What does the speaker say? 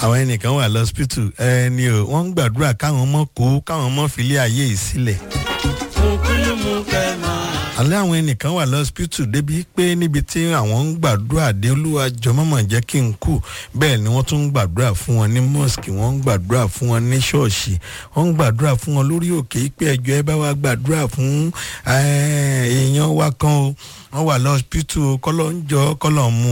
àwọn ẹnìkan wà lọ́sípítù ẹni o wọ́n ń gbàdúrà káwọn ọmọ kó káwọn ọmọ filé ayé yìí sílẹ̀. alẹ́ àwọn ẹnìkan wà lọ́sípítù débi pé níbi tí àwọn ń gbàdúrà dé olúwa jọmọ́mọ́ jẹ́ kí n kú bẹ́ẹ̀ ni wọ́n tún ń gbàdúrà fún wọn ní mosque wọ́n ń gbàdúrà fún wọn ní ṣọ́ọ̀ṣì wọ́n ń gbàdúrà fún wọn lórí òkè pé ẹjọ́ ẹ bá wa gbàdúrà fún èèyàn wa kan o wọ́n wà lọ́sípítù kọ́lọ́ ń jọ kọ́lọ́ mú